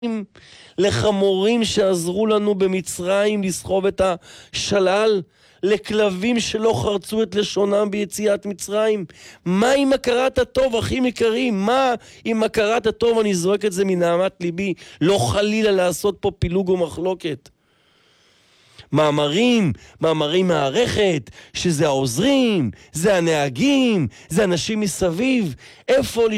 לחמורים שעזרו לנו במצרים לסחוב את השלל, לכלבים שלא חרצו את לשונם ביציאת מצרים. מה עם הכרת הטוב, אחים יקרים? מה עם הכרת הטוב? אני זורק את זה מנהמת ליבי, לא חלילה לעשות פה פילוג ומחלוקת. מאמרים מערכת, שזה העוזרים, זה הנהגים, זה אנשים מסביב. איפה